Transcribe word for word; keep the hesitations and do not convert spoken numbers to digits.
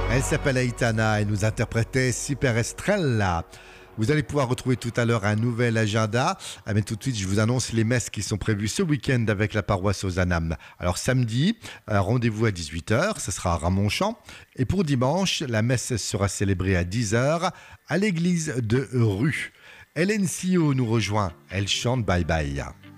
Elle s'appelle Aitana et nous interprétait Super Estrella. Vous allez pouvoir retrouver tout à l'heure un nouvel agenda. Ah, mais tout de suite, je vous annonce les messes qui sont prévues ce week-end avec la paroisse Ozanam. Alors samedi, rendez-vous à dix-huit heures, ce sera à Ramonchamp. Et pour dimanche, la messe sera célébrée à dix heures à l'église de Rue. Hélène Sio nous rejoint. Elle chante Bye Bye.